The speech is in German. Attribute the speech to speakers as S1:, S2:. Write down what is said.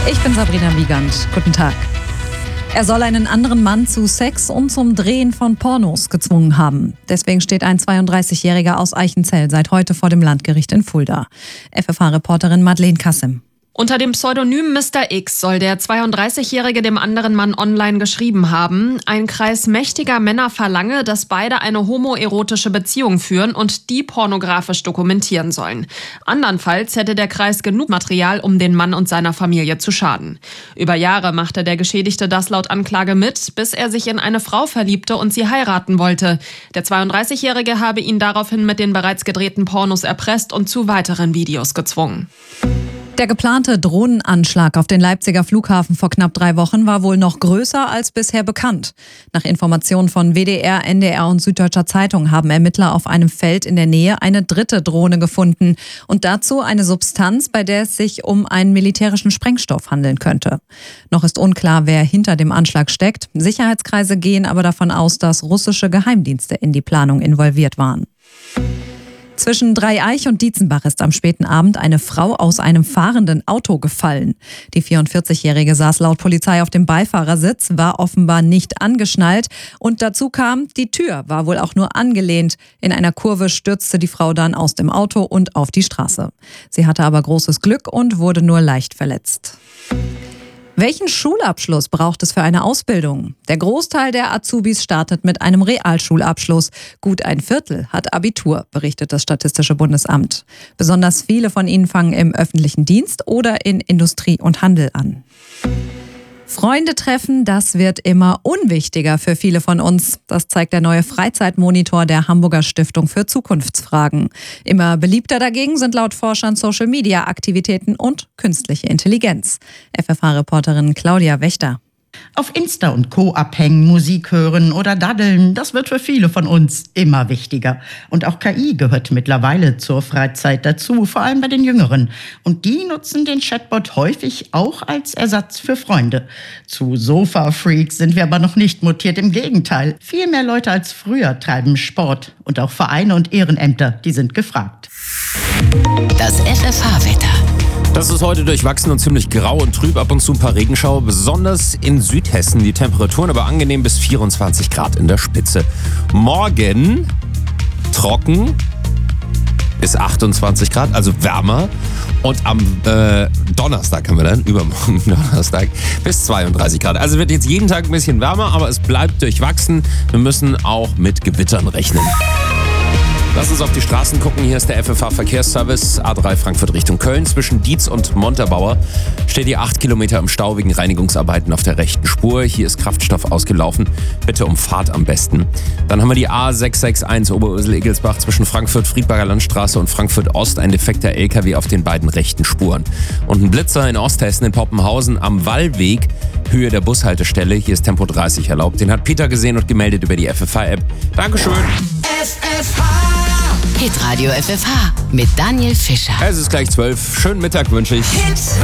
S1: Ich bin Sabrina Wiegand. Guten Tag. Er soll einen anderen Mann zu Sex und zum Drehen von Pornos gezwungen haben. Deswegen steht ein 32-Jähriger aus Eichenzell seit heute vor dem Landgericht in Fulda. FFH-Reporterin Madeleine Kassim.
S2: Unter dem Pseudonym Mr. X soll der 32-Jährige dem anderen Mann online geschrieben haben, ein Kreis mächtiger Männer verlange, dass beide eine homoerotische Beziehung führen und die pornografisch dokumentieren sollen. Andernfalls hätte der Kreis genug Material, um den Mann und seiner Familie zu schaden. Über Jahre machte der Geschädigte das laut Anklage mit, bis er sich in eine Frau verliebte und sie heiraten wollte. Der 32-Jährige habe ihn daraufhin mit den bereits gedrehten Pornos erpresst und zu weiteren Videos gezwungen.
S1: Der geplante Drohnenanschlag auf den Leipziger Flughafen vor knapp 3 Wochen war wohl noch größer als bisher bekannt. Nach Informationen von WDR, NDR und Süddeutscher Zeitung haben Ermittler auf einem Feld in der Nähe eine dritte Drohne gefunden und dazu eine Substanz, bei der es sich um einen militärischen Sprengstoff handeln könnte. Noch ist unklar, wer hinter dem Anschlag steckt. Sicherheitskreise gehen aber davon aus, dass russische Geheimdienste in die Planung involviert waren. Zwischen Dreieich und Dietzenbach ist am späten Abend eine Frau aus einem fahrenden Auto gefallen. Die 44-Jährige saß laut Polizei auf dem Beifahrersitz, war offenbar nicht angeschnallt und dazu kam, die Tür war wohl auch nur angelehnt. In einer Kurve stürzte die Frau dann aus dem Auto und auf die Straße. Sie hatte aber großes Glück und wurde nur leicht verletzt. Welchen Schulabschluss braucht es für eine Ausbildung? Der Großteil der Azubis startet mit einem Realschulabschluss. Gut ein Viertel hat Abitur, berichtet das Statistische Bundesamt. Besonders viele von ihnen fangen im öffentlichen Dienst oder in Industrie und Handel an. Freunde treffen, das wird immer unwichtiger für viele von uns. Das zeigt der neue Freizeitmonitor der Hamburger Stiftung für Zukunftsfragen. Immer beliebter dagegen sind laut Forschern Social-Media-Aktivitäten und künstliche Intelligenz. FFH-Reporterin Claudia Wächter.
S3: Auf Insta und Co. abhängen, Musik hören oder daddeln, das wird für viele von uns immer wichtiger. Und auch KI gehört mittlerweile zur Freizeit dazu, vor allem bei den Jüngeren. Und die nutzen den Chatbot häufig auch als Ersatz für Freunde. Zu Sofa-Freaks sind wir aber noch nicht mutiert, im Gegenteil. Viel mehr Leute als früher treiben Sport. Und auch Vereine und Ehrenämter, die sind gefragt.
S4: Das FFH-Wetter.
S5: Das ist heute durchwachsen und ziemlich grau und trüb, ab und zu ein paar Regenschauer, besonders in Südhessen. Die Temperaturen aber angenehm bis 24 Grad in der Spitze. Morgen trocken bis 28 Grad, also wärmer. Und am Donnerstag haben wir dann, übermorgen Donnerstag, bis 32 Grad. Also wird jetzt jeden Tag ein bisschen wärmer, aber es bleibt durchwachsen. Wir müssen auch mit Gewittern rechnen. Lass uns auf die Straßen gucken. Hier ist der FFH-Verkehrsservice. A3 Frankfurt Richtung Köln. Zwischen Dietz und Montabaur steht ihr 8 Kilometer im Stau wegen Reinigungsarbeiten auf der rechten Spur. Hier ist Kraftstoff ausgelaufen. Bitte um Fahrt am besten. Dann haben wir die A661 Oberursel-Egelsbach zwischen Frankfurt-Friedberger Landstraße und Frankfurt-Ost. Ein defekter LKW auf den beiden rechten Spuren. Und ein Blitzer in Osthessen in Poppenhausen am Wallweg. Höhe der Bushaltestelle. Hier ist Tempo 30 erlaubt. Den hat Peter gesehen und gemeldet über die FFH-App. Dankeschön.
S4: Hitradio FFH mit Daniel Fischer.
S5: Es ist gleich 12. Schönen Mittag wünsche ich.